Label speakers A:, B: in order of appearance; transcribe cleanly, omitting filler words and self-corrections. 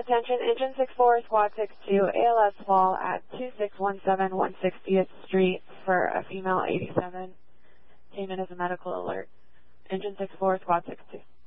A: Attention, engine 64, squad 62, ALS fall at 2617 160th Street for a female 87. Came in as a medical alert. Engine 64, squad 62.